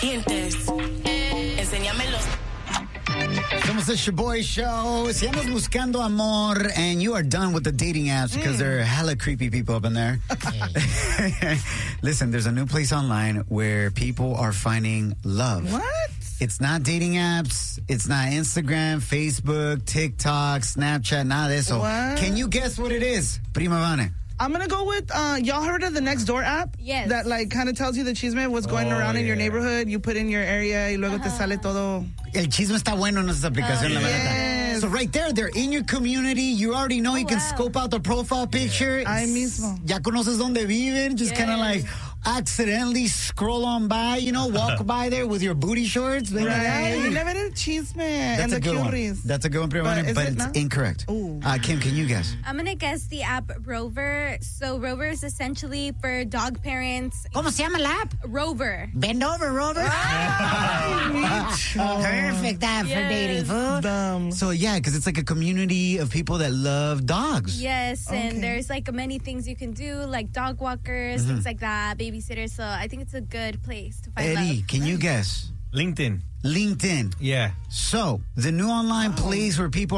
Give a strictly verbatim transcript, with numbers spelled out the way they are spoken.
Dientes. Enséñamelos. Somos the Shaboy Show. Si andas buscando amor and you are done with the dating apps because mm. there are hella creepy people up in there. Listen, there's a new place online where people are finding love. What? It's not dating apps. It's not Instagram, Facebook, TikTok, Snapchat, nada de eso. What? Can you guess what it is, Prima Vane? I'm going to go with, uh, y'all heard of the Nextdoor app? Yes. That, like, kind of tells you the chisme, what's going oh, around in yeah. your neighborhood. You put in your area y luego uh-huh. te sale todo. El chisme está bueno en esa aplicación, uh, la verdad. Yes. So right there, they're in your community. You already know. Oh, you can wow. scope out the profile picture. Ahí mismo. Ya conoces dónde viven. Just yes. kind of like accidentally scroll on by, you know, walk by there with your booty shorts. Right. Hey. You never did chisme. That's and a the good curies. one. That's a good one, but, but it it's not? incorrect. Uh, Kim, can you guess? I'm going to guess the app Rover. So Rover is essentially for dog parents. ¿Cómo se llama la app? Rover. Bend over, Rover. Perfect app yes. for dating, fool. Dumb. So, yeah, because it's like a community of people that love dogs. Yes, okay. and there's like many things you can do, like dog walkers, mm-hmm. things like that, babysitters. So I think it's a good place to find Eddie, love. can you guess? LinkedIn. LinkedIn. Yeah. So, the new online oh. place where people